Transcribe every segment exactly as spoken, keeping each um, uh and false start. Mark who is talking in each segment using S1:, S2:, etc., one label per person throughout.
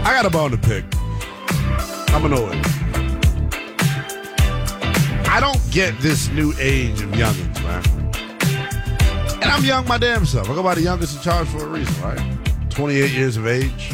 S1: I got a bone to pick. I'm annoyed. I don't get this new age of youngins, man. And I'm young my damn self. I go by the youngest in charge for a reason, right? twenty-eight years of age.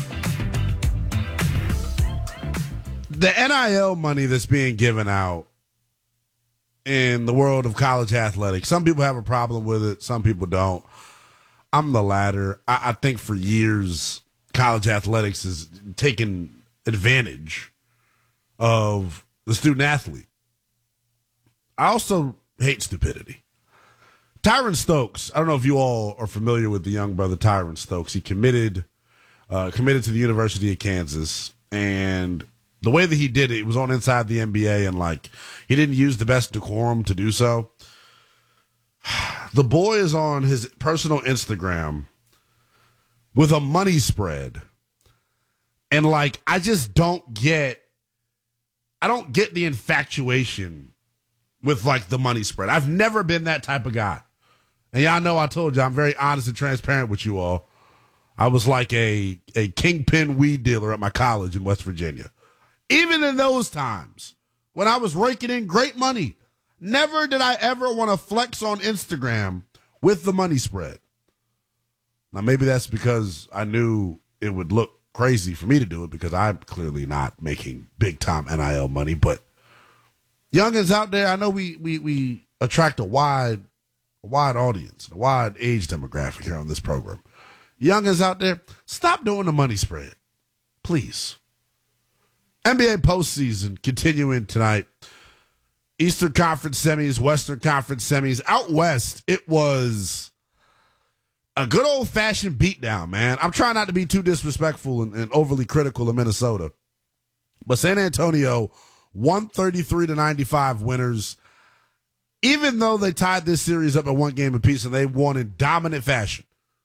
S1: The N I L money that's being given out in the world of college athletics, some people have a problem with it, some people don't. I'm the latter. I, I think for years, college athletics has taken advantage of the student athlete. I also hate stupidity. Tyron Stokes, I don't know if you all are familiar with the young brother Tyron Stokes. He committed uh, committed to the University of Kansas, and the way that he did it, it was on Inside the N B A, and like he didn't use the best decorum to do so. The boy is on his personal Instagram with a money spread, and like I just don't get, I don't get the infatuation with like the money spread. I've never been that type of guy. And y'all know I told you I'm very honest and transparent with you all. I was like a, a kingpin weed dealer at my college in West Virginia. Even in those times when I was raking in great money, never did I ever want to flex on Instagram with the money spread. Now, maybe that's because I knew it would look crazy for me to do it because I'm clearly not making big-time N I L money. But youngins out there, I know we we we attract a wide a wide audience, a wide age demographic here on this program. Youngins out there, stop doing the money spread, please. N B A postseason continuing tonight. Eastern Conference semis, Western Conference semis. Out west, it was a good old-fashioned beatdown, man. I'm trying not to be too disrespectful and, and overly critical of Minnesota. But San Antonio, one thirty-three to ninety-five winners. Even though they tied this series up at one game apiece and they won in dominant fashion,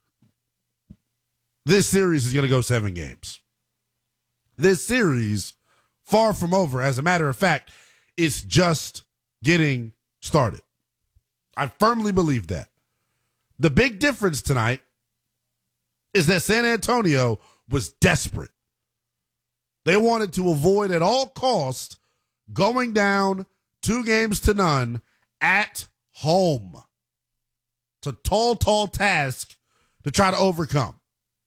S1: this series is going to go seven games. This series, far from over. As a matter of fact, it's just getting started. I firmly believe that. The big difference tonight is that San Antonio was desperate. They wanted to avoid at all costs going down two games to none at home. It's a tall, tall task to try to overcome.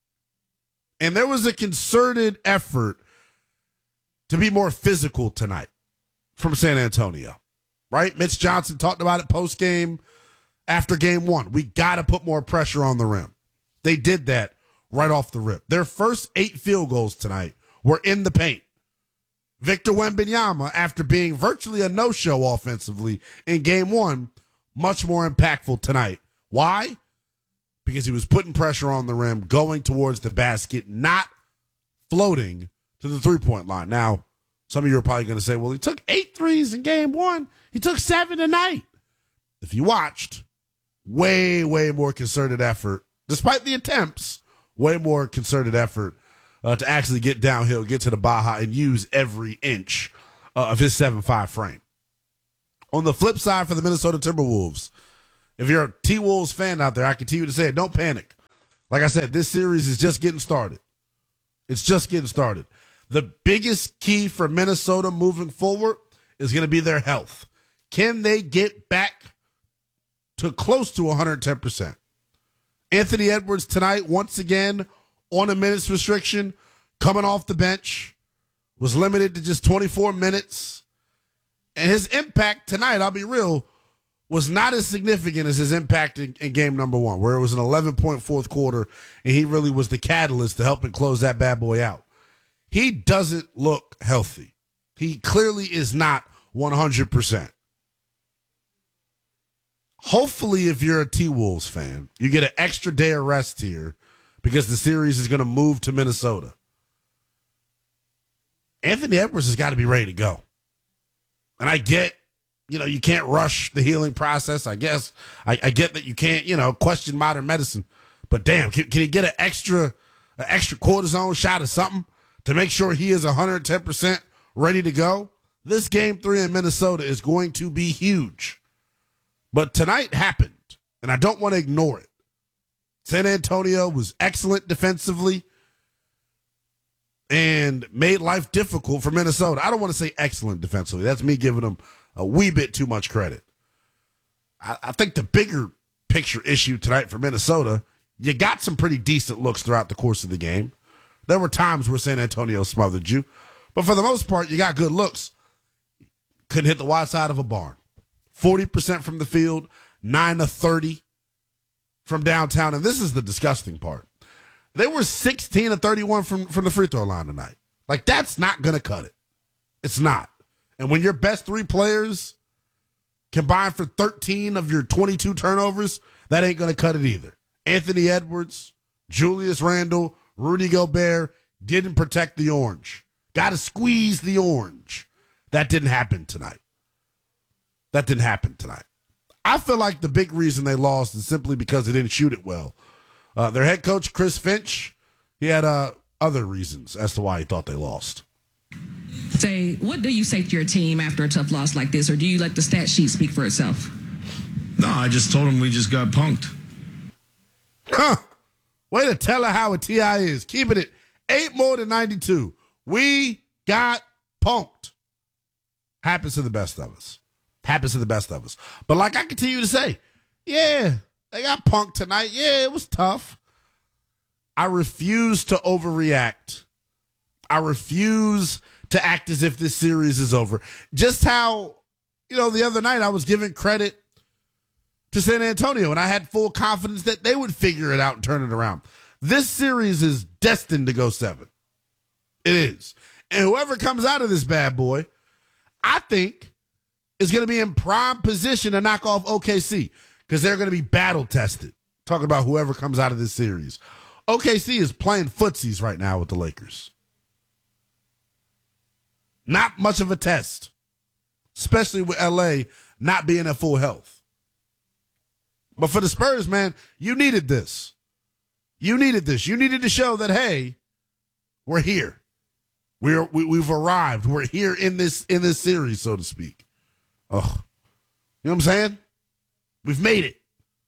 S1: And there was a concerted effort to be more physical tonight from San Antonio, right? Mitch Johnson talked about it post-game after game one. We got to put more pressure on the rim. They did that right off the rip. Their first eight field goals tonight were in the paint. Victor Wembanyama, after being virtually a no-show offensively in game one, much more impactful tonight. Why? Because he was putting pressure on the rim, going towards the basket, not floating to the three-point line. Now, some of you are probably going to say, well, he took eight threes in game one. He took seven tonight. If you watched, way, way more concerted effort, despite the attempts, way more concerted effort uh, to actually get downhill, get to the Baja, and use every inch uh, of his seven five frame. On the flip side for the Minnesota Timberwolves, if you're a T-Wolves fan out there, I continue to say it, don't panic. Like I said, this series is just getting started. It's just getting started. The biggest key for Minnesota moving forward is going to be their health. Can they get back to close to one hundred ten percent? Anthony Edwards tonight, once again, on a minutes restriction, coming off the bench, was limited to just twenty-four minutes. And his impact tonight, I'll be real, was not as significant as his impact in, in game number one, where it was an eleven-point fourth quarter, and he really was the catalyst to helping close that bad boy out. He doesn't look healthy. He clearly is not one hundred percent. Hopefully, if you're a T-Wolves fan, you get an extra day of rest here because the series is going to move to Minnesota. Anthony Edwards has got to be ready to go. And I get, you know, you can't rush the healing process. I guess I, I get that you can't, you know, question modern medicine. But damn, can, can he get an extra, an extra cortisone shot or something to make sure he is one hundred ten percent ready to go? This game three in Minnesota is going to be huge. But tonight happened, and I don't want to ignore it. San Antonio was excellent defensively. and made life difficult for Minnesota. I don't want to say excellent defensively. That's me giving them a wee bit too much credit. I, I think the bigger picture issue tonight for Minnesota, you got some pretty decent looks throughout the course of the game. There were times where San Antonio smothered you, but for the most part, you got good looks. Couldn't hit the wide side of a barn. forty percent from the field, nine to thirty from downtown, and this is the disgusting part. They were sixteen to thirty-one from, from the free throw line tonight. Like, that's not going to cut it. It's not. And when your best three players combined for thirteen of your twenty-two turnovers, that ain't going to cut it either. Anthony Edwards, Julius Randle, Rudy Gobert didn't protect the orange. Got to squeeze the orange. That didn't happen tonight. That didn't happen tonight. I feel like the big reason they lost is simply because they didn't shoot it well. Uh, their head coach, Chris Finch, he had uh, other reasons as to why he thought they lost.
S2: Say, what do you say to your team after a tough loss like this, or do you let the stat sheet speak for itself?
S3: No, I just told them we just got punked.
S1: Huh. Way to tell her how a T I is. Keeping it eight more than ninety-two. We got punked. Happens to the best of us. Happens to the best of us. But like I continue to say, yeah, they got punked tonight. Yeah, it was tough. I refuse to overreact. I refuse to act as if this series is over. Just how, you know, the other night I was giving credit to San Antonio, and I had full confidence that they would figure it out and turn it around. This series is destined to go seven. It is. And whoever comes out of this bad boy, I think, is going to be in prime position to knock off O K C because they're going to be battle tested. Talking about whoever comes out of this series. O K C is playing footsies right now with the Lakers. Not much of a test, especially with L A not being at full health. But for the Spurs, man, you needed this. You needed this. You needed to show that, hey, we're here. We're we, we've arrived. We're here in this in this series, so to speak. Oh, you know what I'm saying? We've made it.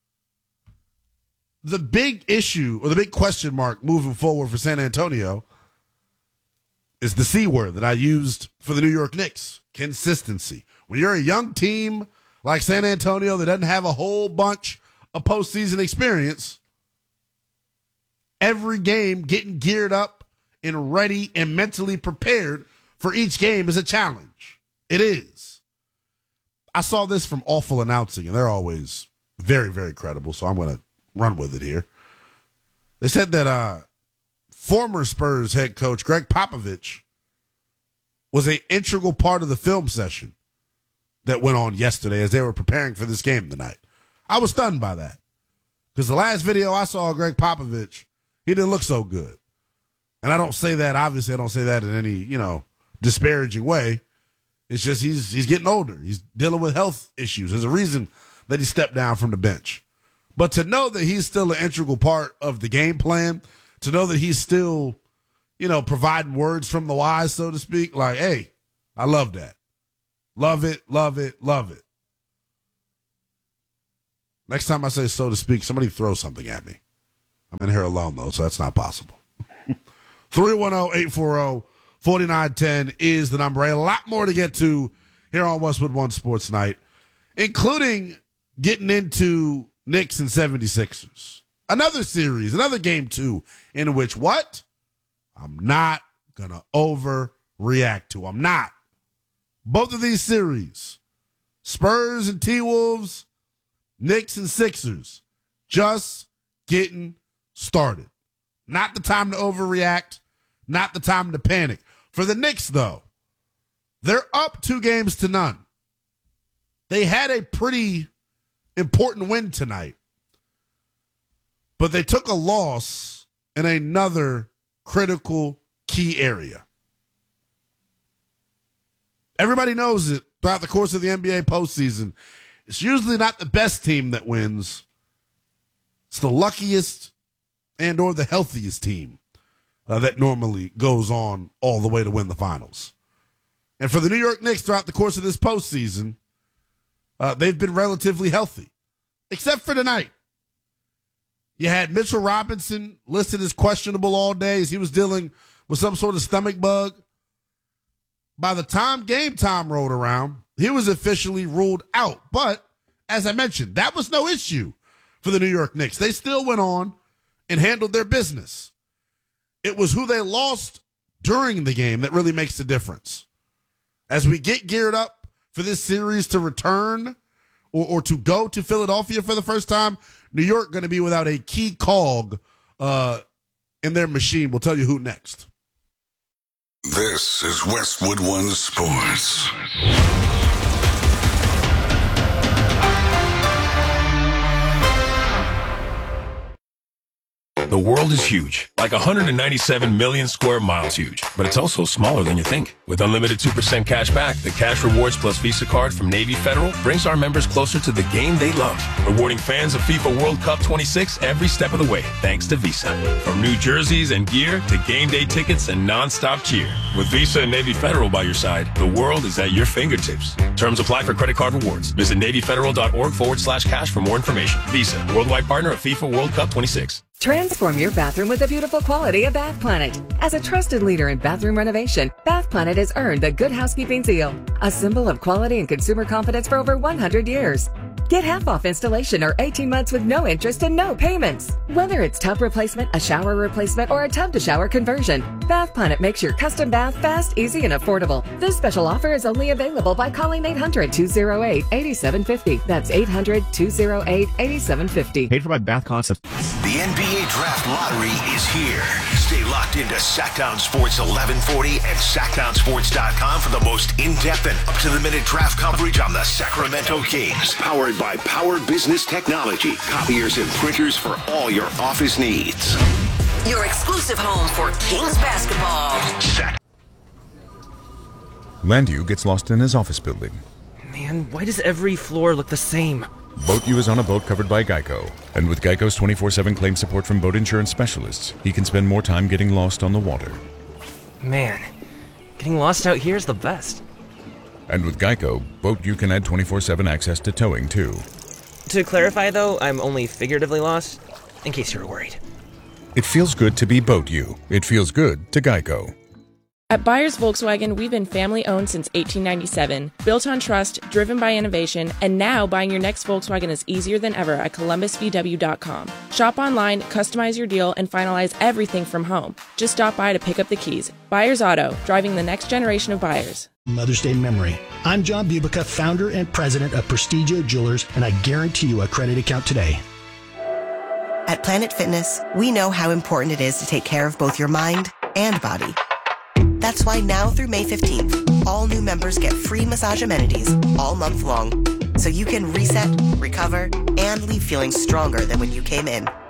S1: The big issue or the big question mark moving forward for San Antonio is the C word that I used for the New York Knicks: consistency. When you're a young team like San Antonio that doesn't have a whole bunch of postseason experience, every game getting geared up and ready and mentally prepared for each game is a challenge. It is. I saw this from Awful Announcing, and they're always very, very credible, so I'm going to run with it here. They said that uh, former Spurs head coach Greg Popovich was an integral part of the film session that went on yesterday as they were preparing for this game tonight. I was stunned by that because the last video I saw of Greg Popovich, he didn't look so good. And I don't say that, obviously, I don't say that in any, you know, disparaging way. It's just he's he's getting older. He's dealing with health issues. There's a reason that he stepped down from the bench. But to know that he's still an integral part of the game plan, to know that he's still, you know, providing words from the wise, so to speak, like, hey, I love that. Love it, love it, love it. Next time I say so to speak, somebody throw something at me. I'm in here alone, though, so that's not possible. three one zero, eight four zero, four nine one zero is the number. A lot more to get to here on Westwood One Sports Night, including getting into Knicks and seventy-sixers. Another series, another game two, in which what? I'm not going to overreact to. I'm not. Both of these series, Spurs and T-Wolves, Knicks and Sixers, just getting started. Not the time to overreact, not the time to panic. For the Knicks, though, they're up two games to none. They had a pretty important win tonight, but they took a loss in another critical key area. Everybody knows it throughout the course of the N B A postseason. It's usually not the best team that wins. It's the luckiest and or the healthiest team uh, that normally goes on all the way to win the finals. And for the New York Knicks throughout the course of this postseason, uh, they've been relatively healthy, except for tonight. You had Mitchell Robinson listed as questionable all day as he was dealing with some sort of stomach bug. By the time game time rolled around, he was officially ruled out. But as I mentioned, that was no issue for the New York Knicks. They still went on and handled their business. It was who they lost during the game that really makes the difference. As we get geared up for this series to return or, or to go to Philadelphia for the first time, New York going to be without a key cog uh, in their machine. We'll tell you who next.
S4: This is Westwood One Sports.
S5: The world is huge, like one hundred ninety-seven million square miles huge, but it's also smaller than you think. With unlimited two percent cash back, the Cash Rewards Plus Visa card from Navy Federal brings our members closer to the game they love, rewarding fans of FIFA World Cup twenty-six every step of the way, thanks to Visa. From new jerseys and gear to game day tickets and non-stop cheer. With Visa and Navy Federal by your side, the world is at your fingertips. Terms apply for credit card rewards. Visit NavyFederal.org forward slash cash for more information. Visa, worldwide partner of FIFA World Cup twenty-six.
S6: Transform your bathroom with the beautiful quality of Bath Planet. As a trusted leader in bathroom renovation, Bath Planet has earned the Good Housekeeping seal, a symbol of quality and consumer confidence for over one hundred years. Get half off installation or eighteen months with no interest and no payments. Whether it's tub replacement, a shower replacement, or a tub-to-shower conversion, Bath Planet makes your custom bath fast, easy, and affordable. This special offer is only available by calling eight hundred, two oh eight, eight seven five oh. That's eight hundred, two oh eight, eight seven five oh.
S7: Paid for by Bath Concepts.
S8: The N B A Draft Lottery is here. Stay locked into Sacktown Sports eleven forty and Sacktown Sports dot com for the most in-depth and up-to-the-minute draft coverage on the Sacramento Kings. Powered by Power Business Technology. Copiers and printers for all your office needs.
S9: Your exclusive home for Kings basketball.
S8: Sack-
S10: Landu gets lost in his office building.
S11: Man, why does every floor look the same?
S10: BoatU is on a boat covered by Geico. And with Geico's twenty-four seven claim support from boat insurance specialists, he can spend more time getting lost on the water.
S11: Man, getting lost out here is the best.
S10: And with Geico, BoatU can add twenty-four seven access to towing, too.
S11: To clarify, though, I'm only figuratively lost, in case you were worried.
S10: It feels good to be BoatU. It feels good to Geico.
S12: At Byers Volkswagen, we've been family-owned since eighteen ninety-seven, built on trust, driven by innovation, and now buying your next Volkswagen is easier than ever at Columbus V W dot com. Shop online, customize your deal, and finalize everything from home. Just stop by to pick up the keys. Byers Auto, driving the next generation of buyers.
S13: Mother's Day memory. I'm John Bubica, founder and president of Prestigio Jewelers, and I guarantee you a credit account today.
S14: At Planet Fitness, we know how important it is to take care of both your mind and body. That's why now through May fifteenth, all new members get free massage amenities all month long, so you can reset, recover, and leave feeling stronger than when you came in.